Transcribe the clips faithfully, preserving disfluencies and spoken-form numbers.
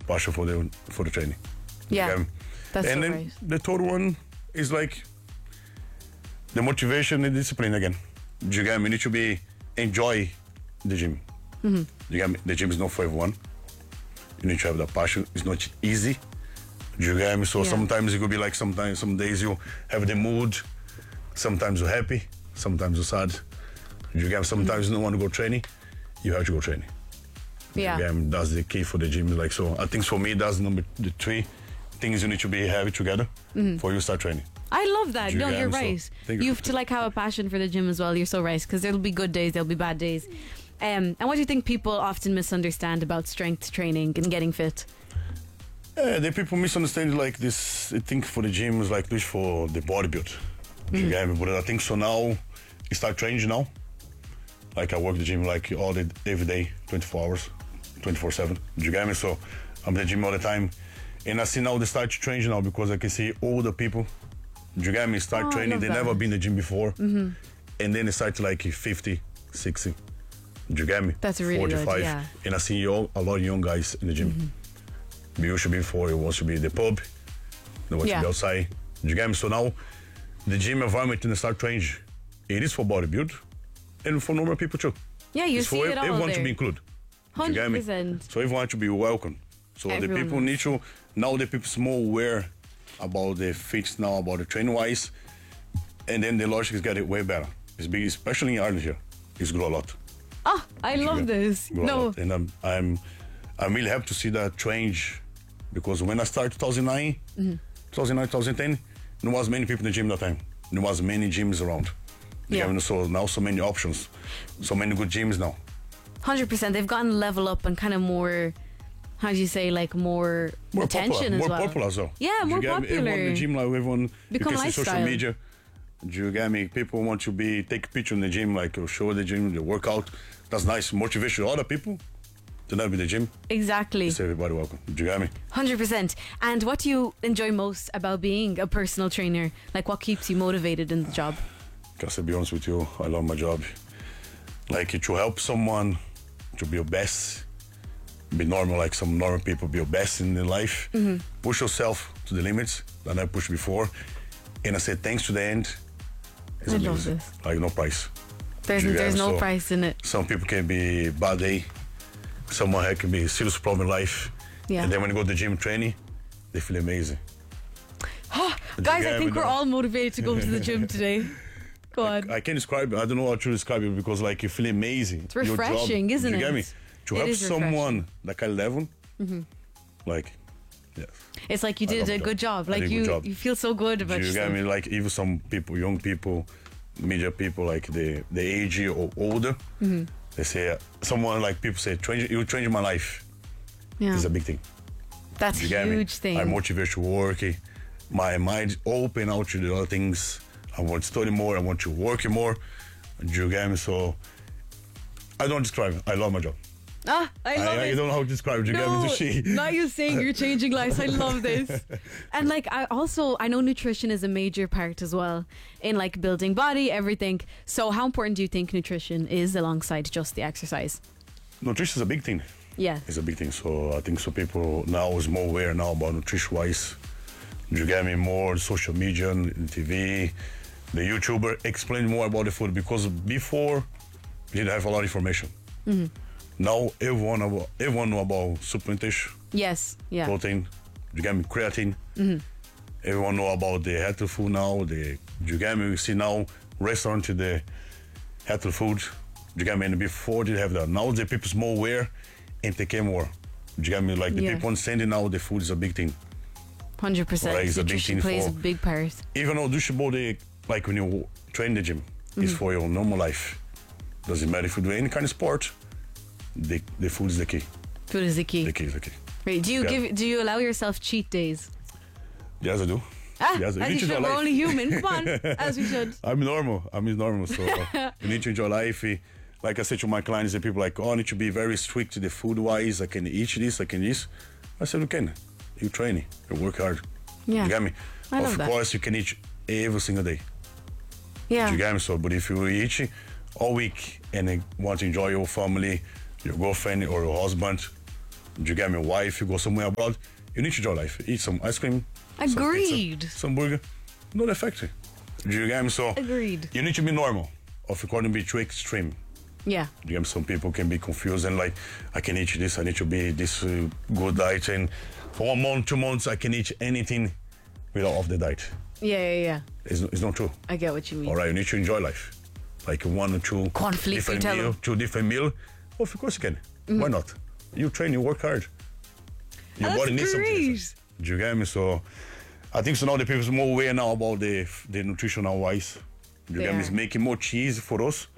passion for the for the training. Yeah, Okay? that's and so then right. the third one is like the motivation and discipline again. You get me? You need to be enjoy the gym. Mm-hmm. You get me? The gym is not for everyone. You need to have that passion. It's not easy. You get me? So Yeah. sometimes it could be like sometimes some days you have the mood. Sometimes you're happy. Sometimes you're sad. You get me? Sometimes you don't want to go training. You have to go training. Yeah. Again, that's the key for the gym. Like so, I think for me that's number the three things you need to be happy together for you to start training. I love that. You No, get you're me? So, right. thank you. You have to like have a passion for the gym as well. You're so right, because there'll be good days, there'll be bad days. Um, and what do you think people often misunderstand about strength training and getting fit? Yeah, the people misunderstand like this. I think for the gym is like this for the bodybuild. You get me? But I think so now it start changing now. Like I work the gym like all the every day, twenty-four hours, twenty-four seven. You get me? So I'm at the gym all the time, and I see now they start to change now because I can see older people. You get me? Start Oh, I training. love They that. never been in the gym before, and then they start to like fifty, sixty. You get me? That's really good, forty-five. yeah. And I see all, a lot of young guys in the gym. We used to be before, it was to be the pub, they want Yeah. to be outside. You get me? So now the gym environment in the start change. It is for bodybuild and for normal people too. Yeah, you It's see for it all everyone there. to be included. You get me? one hundred percent. So everyone to be welcome. So Everyone the people is. need to now the people more aware about the fits now, about the training wise, and then the logic is getting way better. It's big, especially in Ireland here. It's grow a lot. Oh, I love Yeah. this. Grow a No, lot. And I'm I'm I'm really happy to see that change because when I started two thousand nine, Mm-hmm. two thousand nine, twenty ten, there was many people in the gym that time. There was many gyms around. You Yeah. get me? So now so many options, so many good gyms now. one hundred percent. They've gotten level up and kind of more, how do you say, like more, More attention popular, as more well. popular as well. Yeah, You more get me? Everyone in popular. the gym, like everyone, Become you can see social lifestyle. media. You get me? People want to be take picture in the gym, like uh, show the gym, the workout. That's nice, motivation to other people to not be in the gym. Exactly. Say everybody welcome. Do you get me? one hundred percent. And what do you enjoy most about being a personal trainer? Like what keeps you motivated in the job? Because to be honest with you, I love my job. Like to help someone to be your best, be normal, like some normal people, be your best in their life. Mm-hmm. Push yourself to the limits that I pushed before. And I say thanks to the end. It's I love amazing. this. Like no price. There's, You get there's me? no So price in it. Some people can be bad day. Someone had can be a serious problem in life. Yeah. And then when you go to the gym training, they feel amazing. Guys, get I think me we're now? all motivated to go to the gym today. Go on. I can't describe it. I don't know how to describe it because like you feel amazing. It's refreshing, isn't you it? get me? To It help is refreshing. someone like I level, like, yes. It's like you I did love a the good job. job. I Like did a you, good job. you feel so good about You yourself. get me? Like even some people, young people, media people, like the the age or older, Mm-hmm. they say uh, someone like people say, "Change, you change my life." Yeah. It's a big thing. That's You a get me? huge thing. I'm motivated to work. eh, My mind open out to the other things. I want to study more. I want to work more. You get me? So I don't describe it. I love my job. Ah, I love I, I it. don't know how to describe it. You get me? No, To see. not you saying you're changing lives. I love this. And like I also I know nutrition is a major part as well in like building body, everything. So how important do you think nutrition is alongside just the exercise? Nutrition is a big thing. Yeah. It's a big thing. So I think so people now is more aware now about nutrition wise. You get me? More social media and T V. The YouTuber explain more about the food because before we didn't have a lot of information. Now everyone about, everyone know about supplementation, Yes. Yeah. protein. You get me? Creatine. Everyone know about the healthy food now. The you get me? We see now restaurant to the healthy food. You get me? And before they have that. Now the people's more aware and take care more. You get me? Like the Yeah. people understanding now the food is a big thing. one hundred percent. Right, it's a big Nutrition thing plays for- a big part. Even though do body, like when you train in the gym, is for your normal life. Doesn't matter if you do any kind of sport. The the food is the key. Food is the key. The key is the key. Right. Do you Yeah. give do you allow yourself cheat days? Yes, I do. Ah, Yes, as you need you to should. enjoy We're life. only human. Come on, as we should. I'm normal. I'm normal. So uh, you need to enjoy life. eh. Like I said to my clients, the people like, oh, I need to be very strict to the food wise. I can eat this, I can this. I said, you can. You train, you work hard. Yeah. You get me? I love of that. course, you can eat every single day. Yeah. You get me? So, but if you eat all week and uh, want to enjoy your family, your girlfriend or your husband, Do you get me? Why, if you go somewhere abroad, you need to enjoy life. Eat some ice cream. Agreed. Some, pizza, some burger. Not effective. Do you get me? So Agreed. you need to be normal. Of course, to be too extreme. Yeah. Do you get me? Some people can be confused and like, I can eat this, I need to be this uh, good diet, and for one month, two months, I can eat anything without off the diet. Yeah, yeah, yeah. It's, it's not true. I get what you mean. All right, you need to enjoy life. Like one or two Conflict, different you tell meal, them. two different meal. Of course you can. Mm-hmm. Why not? You train, you work hard. Your That's body needs something great. different. Do you get me? So I think so now the people's more aware now about the the nutritional wise. Do you They get me? are. It's making more cheese for us.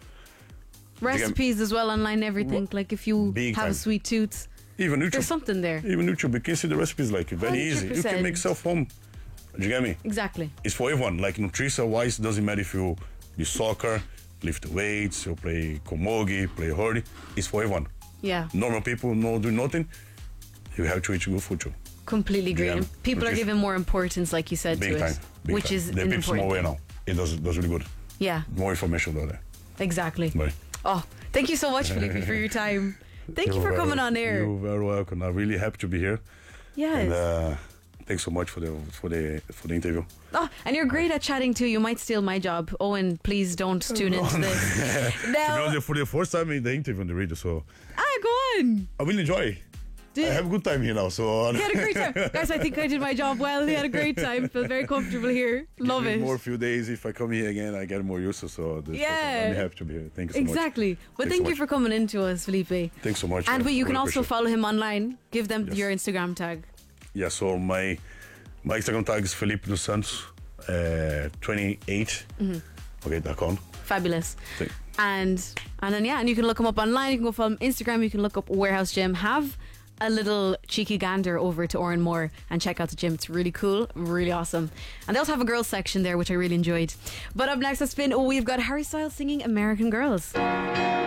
Recipes as well online, everything. Like if you Big have time. a sweet tooth, Even YouTube. there's something there. Even YouTube, you can see the recipes like very easy. You can make one hundred percent. self home. Do you get me? Exactly. It's for everyone. Like nutrition wise, doesn't matter if you do soccer, lift weights, you play komogi, play hurdy. It's for everyone. Yeah. Normal people no do nothing. You have to eat good food too. Completely agree. Yeah. And people are Which is- giving more importance, like you said, Big to time. it, Big which time. is the an people more important aware thing. now. It does does really good. Yeah, More information about that. exactly. Right. Oh, thank you so much, Felipe, for your time. Thank you You're for very- coming on air. You're very welcome. I'm really happy to be here. Yes. And uh, thanks so much for the for the for the interview. Oh, and you're great at chatting too. You might steal my job. Owen, please don't tune into this. To be Now, honest, for the first time in the interview on the radio, so ah, go on. I really enjoy. Did- I have a good time here now. So He had a great time. Guys, I think I did my job well. He had a great time. Feel very comfortable here. Love Give me it. More few days. If I come here again, I get more used to. So that's Yeah. I'm happy to be here. Thank you so much. Exactly. But Thanks thank so you much. for coming into us, Felipe. Thanks so much. And man. but you can Really also appreciate it. follow him online. Give them Yes. your Instagram tag. Yeah, so my my Instagram tag is Felipe dos Santos uh, twenty-eight. Mm-hmm. Okay, dot com. Fabulous. Thank- And and then yeah, and you can look him up online. You can go from Instagram. You can look up Warehouse Gym. Have a little cheeky gander over to Oran Moore and check out the gym. It's really cool, really awesome. And they also have a girls section there, which I really enjoyed. But up next, it's been oh, we've got Harry Styles singing American Girls.